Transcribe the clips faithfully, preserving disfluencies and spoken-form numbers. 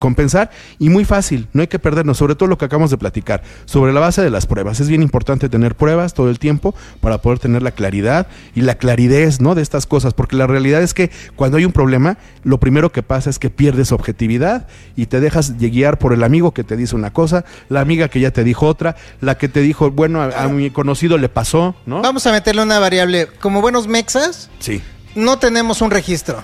compensar, y muy fácil, no hay que perdernos, sobre todo lo que acabamos de platicar, sobre la base de las pruebas. Es bien importante tener pruebas todo el tiempo para poder tener la claridad y la claridez, ¿no?, de estas cosas, porque la realidad es que cuando hay un problema, lo primero que pasa es que pierdes objetividad y te dejas guiar por el amigo que te dice una cosa, la amiga que ya te dijo otra, la que te dijo, bueno, a, a mi conocido le pasó, ¿no? Vamos a meterle una variable, como buenos mexas, sí, no tenemos un registro.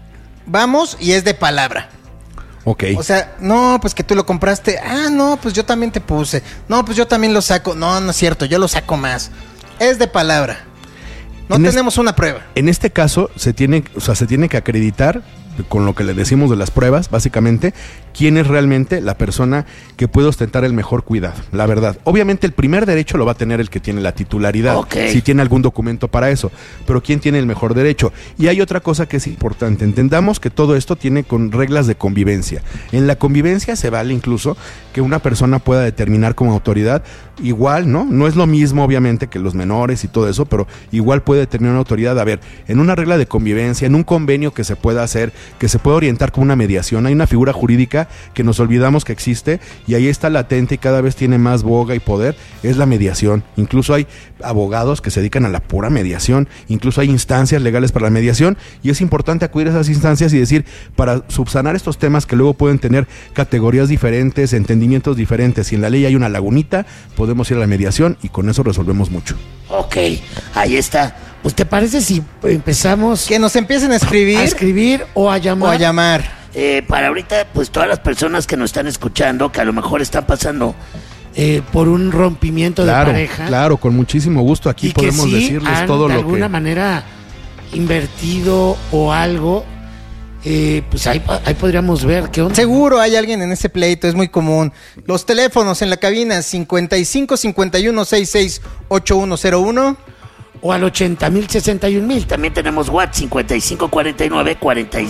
Vamos y es de palabra. Ok. O sea, no, pues que tú lo compraste. Ah, no, pues yo también te puse. No, pues yo también lo saco. No, no es cierto, yo lo saco más. Es de palabra. No en tenemos este, una prueba. En este caso, se tiene, o sea, se tiene que acreditar, con lo que le decimos de las pruebas, básicamente, quién es realmente la persona que puede ostentar el mejor cuidado, la verdad. Obviamente el primer derecho lo va a tener el que tiene la titularidad, okay, si tiene algún documento para eso, pero quién tiene el mejor derecho. Y hay otra cosa que es importante, entendamos que todo esto tiene con reglas de convivencia. En la convivencia se vale incluso que una persona pueda determinar como autoridad, igual, ¿no? No es lo mismo, obviamente, que los menores y todo eso, pero igual puede determinar una autoridad. A ver, en una regla de convivencia, en un convenio que se pueda hacer, que se puede orientar como una mediación, hay una figura jurídica que nos olvidamos que existe y ahí está latente y cada vez tiene más boga y poder, es la mediación. Incluso hay abogados que se dedican a la pura mediación, incluso hay instancias legales para la mediación y es importante acudir a esas instancias y decir, para subsanar estos temas que luego pueden tener categorías diferentes, entendimientos diferentes, si en la ley hay una lagunita, podemos ir a la mediación y con eso resolvemos mucho. Ok, ahí está. Pues ¿te parece si empezamos? Que nos empiecen a escribir. A escribir o a llamar. O a llamar. Eh, para ahorita, pues todas las personas que nos están escuchando, que a lo mejor están pasando eh, por un rompimiento claro, de pareja. Claro, con muchísimo gusto. Aquí y podemos que sí decirles han, todo de lo alguna que... manera invertido o algo. Eh, pues ahí, ahí podríamos ver qué onda. Seguro hay alguien en ese pleito, es muy común. Los teléfonos en la cabina cincuenta y cinco cincuenta y uno sesenta y seis ochenta y uno cero uno o al ochenta mil sesenta y un mil. También tenemos WhatsApp cincuenta y cinco cuarenta y nueve cuarenta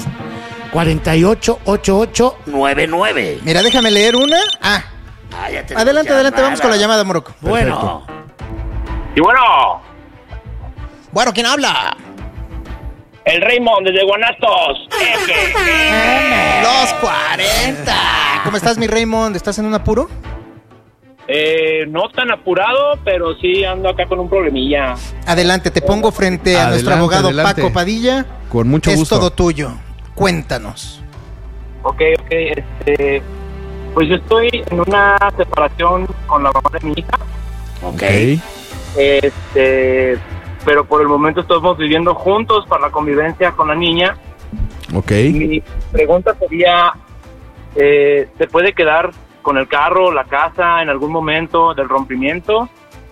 y ocho ochenta y ocho noventa y nueve. Mira, déjame leer una. Ah, ah ya adelante, adelante, vamos con la llamada, Morocco. Bueno. Y bueno. Bueno, ¿quién habla? El Raymond desde Guanatos. Los cuarenta. ¿Cómo estás, mi Raymond? ¿Estás en un apuro? Eh, no tan apurado, pero sí ando acá con un problemilla. Adelante, te pongo frente a Adelante, nuestro abogado adelante. Paco Padilla. Con mucho es gusto. Es todo tuyo. Cuéntanos. Ok, ok, este... Pues yo estoy en una separación con la mamá de mi hija. Ok. Este... Pero por el momento estamos viviendo juntos para la convivencia con la niña. Ok. Mi pregunta sería, eh, ¿se puede quedar con el carro, la casa en algún momento del rompimiento?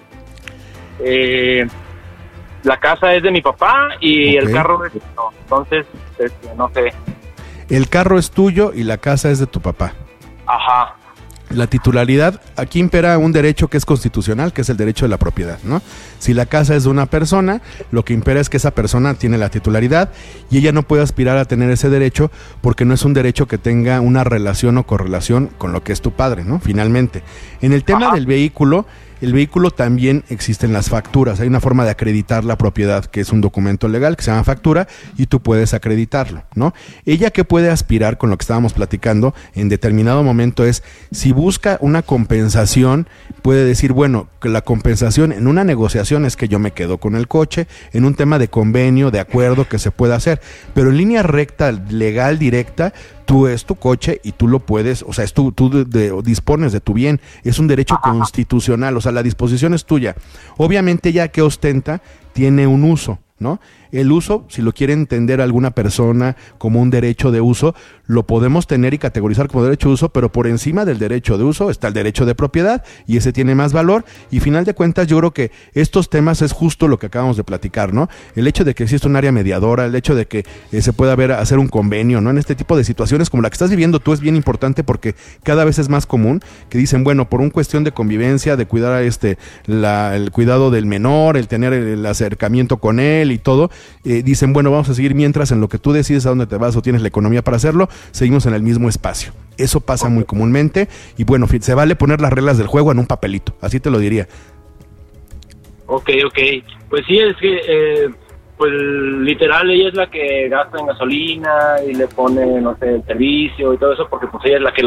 Eh, la casa es de mi papá y okay, el carro es mío. Entonces, este, no sé. El carro es tuyo y la casa es de tu papá. Ajá. La titularidad, aquí impera un derecho que es constitucional, que es el derecho de la propiedad, ¿no? Si la casa es de una persona, lo que impera es que esa persona tiene la titularidad y ella no puede aspirar a tener ese derecho porque no es un derecho que tenga una relación o correlación con lo que es tu padre, ¿no? Finalmente. En el tema Ajá. del vehículo, el vehículo también existen las facturas. Hay una forma de acreditar la propiedad, que es un documento legal que se llama factura, y tú puedes acreditarlo, ¿no? Ella que puede aspirar con lo que estábamos platicando en determinado momento es, si busca una compensación, puede decir, bueno, que la compensación en una negociación es que yo me quedo con el coche, en un tema de convenio, de acuerdo que se puede hacer, pero en línea recta, legal, directa, tú es tu coche y tú lo puedes, o sea, es tú, tú de, de, dispones de tu bien, es un derecho Ajá. constitucional, o sea, la disposición es tuya. Obviamente ya que ostenta, tiene un uso, ¿no? El uso, si lo quiere entender alguna persona como un derecho de uso, lo podemos tener y categorizar como derecho de uso, pero por encima del derecho de uso está el derecho de propiedad y ese tiene más valor. Y final de cuentas yo creo que estos temas es justo lo que acabamos de platicar, ¿no? El hecho de que exista un área mediadora, el hecho de que eh, se pueda ver, hacer un convenio, ¿no? En este tipo de situaciones como la que estás viviendo tú es bien importante porque cada vez es más común que dicen, bueno, por una cuestión de convivencia, de cuidar a este, la, el cuidado del menor, el tener el, el acercamiento con él y todo, eh, dicen, bueno, vamos a seguir mientras en lo que tú decides a dónde te vas o tienes la economía para hacerlo, seguimos en el mismo espacio. Eso pasa muy comúnmente y bueno, se vale poner las reglas del juego en un papelito, así te lo diría. Ok, ok. Pues sí, es que eh, pues literal ella es la que gasta en gasolina y le pone, no sé, el servicio y todo eso, porque pues ella es la que